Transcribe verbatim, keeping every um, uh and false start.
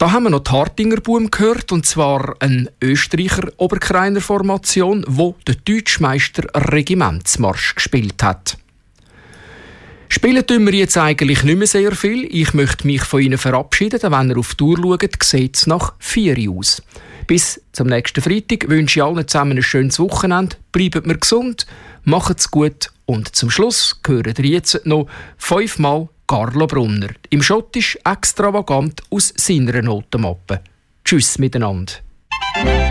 Da haben wir noch die Hartingerbuben gehört, und zwar eine Österreicher Oberkreiner Formation, wo der Deutschmeister Regimentsmarsch gespielt hat. Spielen tun wir jetzt eigentlich nicht mehr sehr viel. Ich möchte mich von Ihnen verabschieden, denn wenn ihr auf die Tour schaut, sieht es nach vier aus. Bis zum nächsten Freitag wünsche ich allen zusammen ein schönes Wochenende. Bleibt mir gesund, macht's gut und zum Schluss hören ihr jetzt noch fünfmal Carlo Brunner, im Schottisch extravagant aus seiner Notenmappe. Tschüss miteinander.